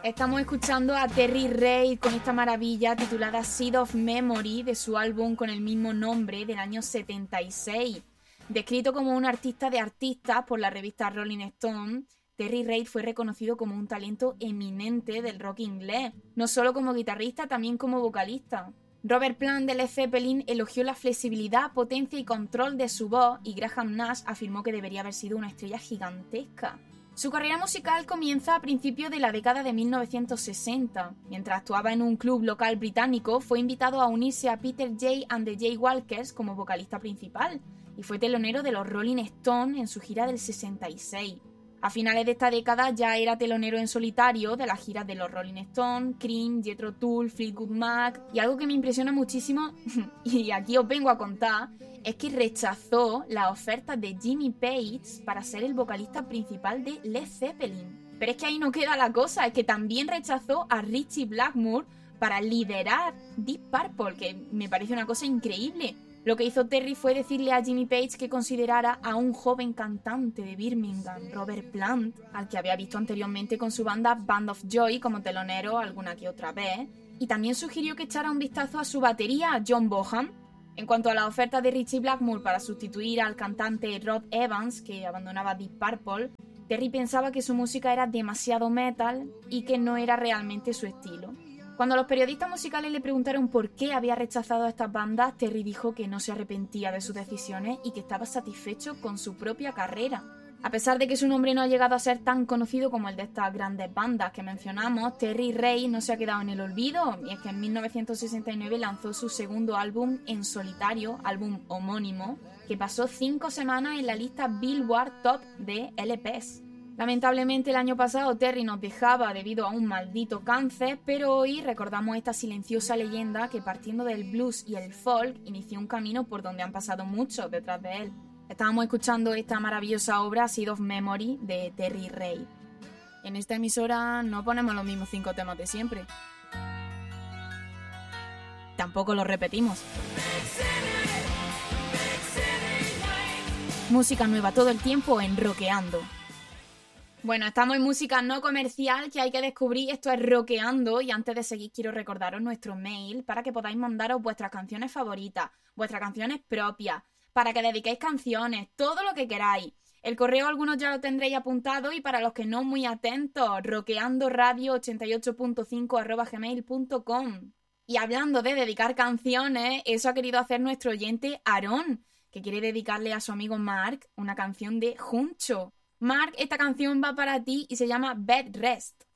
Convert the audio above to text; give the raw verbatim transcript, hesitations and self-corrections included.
Estamos escuchando a Terry Reid con esta maravilla titulada Seed of Memory de su álbum con el mismo nombre del año setenta y seis. Descrito como un artista de artistas por la revista Rolling Stone, Terry Reid fue reconocido como un talento eminente del rock inglés, no solo como guitarrista, también como vocalista. Robert Plant de Led Zeppelin elogió la flexibilidad, potencia y control de su voz y Graham Nash afirmó que debería haber sido una estrella gigantesca. Su carrera musical comienza a principios de la década de mil novecientos sesenta. Mientras actuaba en un club local británico, fue invitado a unirse a Peter Jay and the Jaywalkers como vocalista principal y fue telonero de los Rolling Stones en su gira del sesenta y seis. A finales de esta década ya era telonero en solitario de las giras de los Rolling Stones, Cream, Jethro Tull, Fleetwood Mac, y algo que me impresiona muchísimo, y aquí os vengo a contar, es que rechazó la oferta de Jimmy Page para ser el vocalista principal de Led Zeppelin. Pero es que ahí no queda la cosa, es que también rechazó a Ritchie Blackmore para liderar Deep Purple, que me parece una cosa increíble. Lo que hizo Terry fue decirle a Jimmy Page que considerara a un joven cantante de Birmingham, Robert Plant, al que había visto anteriormente con su banda Band of Joy como telonero alguna que otra vez, y también sugirió que echara un vistazo a su batería, John Bonham. En cuanto a la oferta de Ritchie Blackmore para sustituir al cantante Rod Evans, que abandonaba Deep Purple, Terry pensaba que su música era demasiado metal y que no era realmente su estilo. Cuando los periodistas musicales le preguntaron por qué había rechazado a estas bandas, Terry dijo que no se arrepentía de sus decisiones y que estaba satisfecho con su propia carrera. A pesar de que su nombre no ha llegado a ser tan conocido como el de estas grandes bandas que mencionamos, Terry Reid no se ha quedado en el olvido, y es que en mil novecientos sesenta y nueve lanzó su segundo álbum en solitario, álbum homónimo, que pasó cinco semanas en la lista Billboard Top de L Ps. Lamentablemente el año pasado Terry nos dejaba debido a un maldito cáncer, pero hoy recordamos esta silenciosa leyenda que partiendo del blues y el folk inició un camino por donde han pasado muchos detrás de él. Estábamos escuchando esta maravillosa obra Seed of Memory de Terry Reid. En esta emisora no ponemos los mismos cinco temas de siempre. Tampoco los repetimos. Música nueva todo el tiempo en Rockeando. Bueno, estamos en música no comercial que hay que descubrir. Esto es Rockeando y antes de seguir quiero recordaros nuestro mail para que podáis mandaros vuestras canciones favoritas, vuestras canciones propias, para que dediquéis canciones, todo lo que queráis. El correo algunos ya lo tendréis apuntado y para los que no muy atentos, rockeandoradio ochenta y ocho punto cinco arroba gmail punto com. Y hablando de dedicar canciones, eso ha querido hacer nuestro oyente Aarón, que quiere dedicarle a su amigo Mark una canción de Juncho. Mark, esta canción va para ti y se llama Bed Rest.